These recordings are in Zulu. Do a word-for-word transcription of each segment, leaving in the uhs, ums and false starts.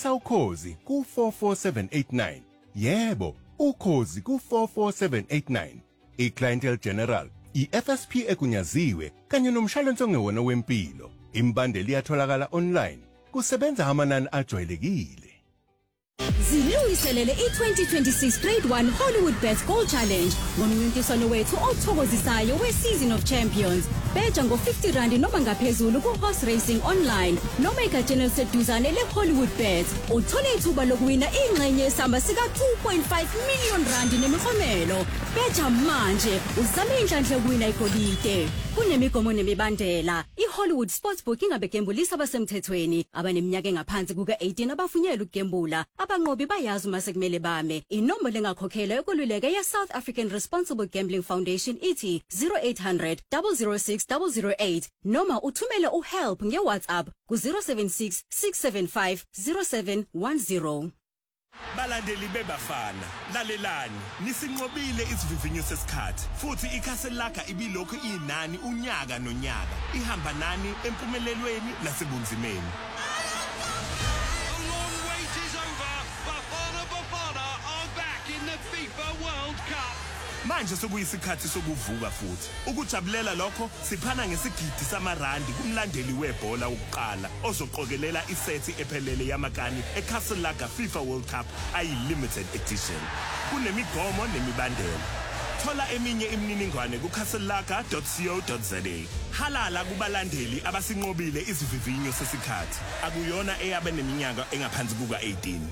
Sawukhozi ku four four seven eight nine. Yebo, ukhozi ku four four seven eight nine. iClientele General, iF S P egunyaziwe kanye nomshwalense ongewona wempilo. Imbandeli iyatholakala online. Kusebenza amanani ajwayelekile. Zilungiselele i-twenty twenty-six Grade one Hollywood Bets Gold Challenge ngomncintiswano wethu othokozisayo we-Season of Champions. Beja ngo-fifty rand noma ngaphezulu ku-horse racing online noma egatsheni eliseduzane le-Hollywood Bets. Uthole ithuba lokuwina ingxenye yesamba sika-two point five million rand nemiklomelo. Beja manje uzame inhlanhla yokuwina igolide. Kunemigomo nemibandela. I-Hollywood Sportsbook ingabegembulisa abasemthethweni abaneminyaka engaphansi kuka-eighteen abafunyelwe ukugembula. Abanqobi bayazi uma sekumele bame. Inombolo engakhokhelwa yokululeka ye-South African Responsible Gambling Foundation ithi zero eight hundred, double oh six, double oh eight noma uthumele uhelp nge-WhatsApp ku zero seven six, six seven five, zero seven one zero. Balandeli bebafana lalelani nisinqobile isivivinyo sesikhathi futhi ikhaseli lakha ibilokhu inani unyaka nonyaka ihamba nani empumelelweni nasebunzimeni. The long wait is over. Bafana Bafana are back in the FIFA World Cup. Manje sokuyisikhathi sokuvuka futhi ukujabulela lokho siphana ngesigidi samarandi kumlandeli webhola ukuqala ozoqokelela isethi ephelele yamakani eCastle Lager FIFA World Cup ayi-limited edition. Kunemigomo nemibandela. Thola eminye imininingwane ku castle lager dot co dot za. Halala kubalandeli abasinqobile isivivinyo sesikhathi. Akuyona eyabe neminyaka engaphansi kuka eighteen.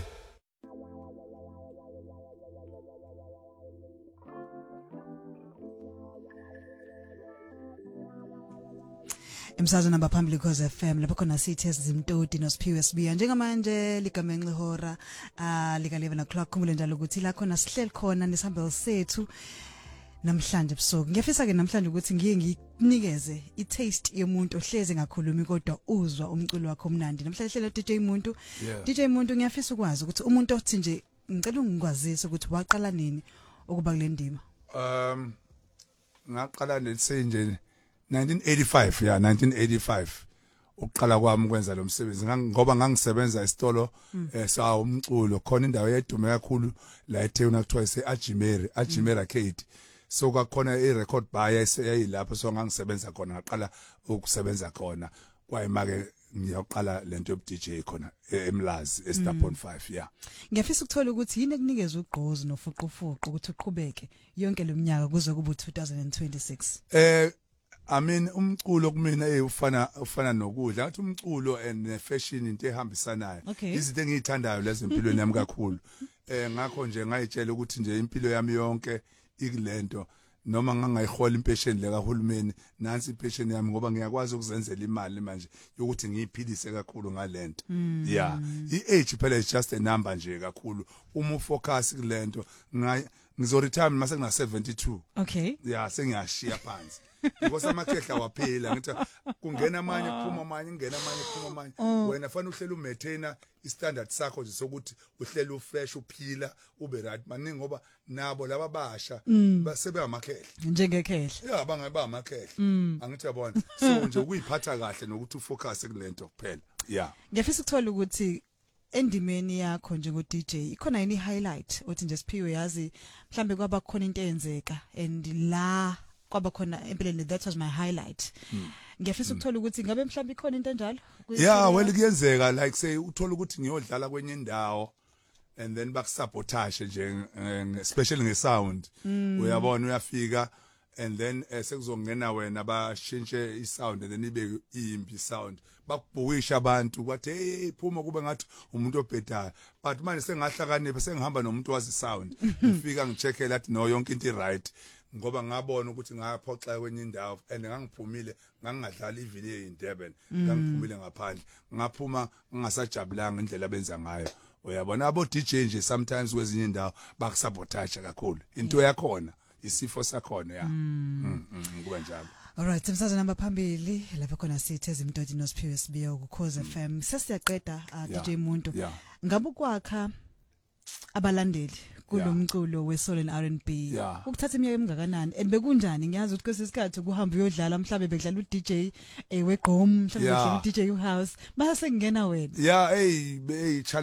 Emsazweni abaphambili Khosi F M lapho khona sithi Zimtoti noSiphiwe Sibiya njengamanje ligamenxe ihora ah lika eleven o'clock kumule njalo ukuthi la khona sihleli khona nesihambelo sethu namhlanje ebusuku. Ngiyafisa ke namhlanje ukuthi ngiye nginikeze i-taste yomuntu ohleze ngakhulumi kodwa uzwa umculo wakhe omnandi. Namhlanje hlela D J Muntu. D J Muntu ngiyafisa ukwazi ukuthi umuntu othi nje ngicela ungikwazise ukuthi waqala nini ukuba kule ndima. Um ngaqala nje nje nineteen eighty-five yeah nineteen eighty-five uqala kwami ukwenza lo msebenzi ngoba ngangisebenza esitolo sa umculo khona indawo yedume kakhulu la eTheuna kuthiwa ise Ajimeri Ajimeri Arcade so kwakhona i-record bar yayilapho so ngangisebenza khona ngaqala ukusebenza khona kwayimake ngiyaqala lento yobu D J khona eMlazi eStapon five yeah. Ngiyafisa ukuthola ukuthi yini ekunikeza ugqozi nofuqufuqu ukuthi uqhubeke yonke leminyaka kuze kube two thousand twenty-six. Eh I mean umculo kumina eh ufana ufana nokudla ngathi umculo and fashion into ehambisanayo izinto engiyithandayo lezi empilweni yami kakhulu eh ngakho nje ngayitshela ukuthi nje impilo yami yonke ikulento noma ngangayihola impesheni le kahulumeni nansi impesheni yami ngoba ngiyakwazi ukuzenzela imali manje ukuthi ngiyiphilise kakhulu ngalento yeah i-age phela is just a number nje kakhulu uma ufocus kulento ngizoretire mase ngina seventy-two okay yeah sengiyashiya phansi because amakhehla waphela ngithi kungena amanye kuphuma amanye ngena amanye kuphuma amanye wena fanele uhlele umaintainer istandard sakho nje sokuthi uhlele ufresh uphila ube right maningi ngoba nabo laba basha basebe amakhehla njengekhehla yeah bangaba amakhehla angithi yabona so nje ukuyiphatha kahle nokuthi ufocus kulento kuphela yeah ngiyafisa ukuthola ukuthi endimeni yakho njengo D J ikhona yini highlight othi nje Siphiwe yazi mhlambe kwaba khona into eyenzeka and la kwaba khona empeleni that was my highlight. Ngiyafisa ukuthola ukuthi ngabe mhlambe ikhona into enjalo. Yeah well kuyenzeka like say uthola ukuthi ngiyodlala kwenye indawo and then bakusabotage nje especially ngesound uyabona uyafika and then sekuzongena wena bashintshe isound and then ibe impi sound bakubhukisha abantu kwathi hey phuma kube ngathi umuntu obhedayo but manje sengahlakanipha sengihamba nomuntu wazi sound ngifika ngicheckela athi no yonke into right ngoba ngabona ukuthi ngaphoxa kwenye indawo and ngangiphumile ngangingadlala ivideo eIndurban ngangiphumile ngaphandle ngaphuma ngingasajabulanga indlela benza ngayo uyabona abo D J nje sometimes kwezinye indawo bakusabotage kakhulu into yakhona isifo sakhona ya mm kuba njalo. Alright simsaza namba phambili lapha khona sithi Zimtoti noSiphiwe Sibiya ku Khosi F M sesiyaqeda D J Muntu ngabe ukwakha abalandeli kulomculo wesoul and R and B ukuthatha iminyaka emingakanani and bekunjani ngiyazi ukuthi kwesisikhathi kuhamba uyodlala mhlabe bedlala u D J eh weGqom mhlabe bedlala u D J uHouse base ngena wena yeah hey hey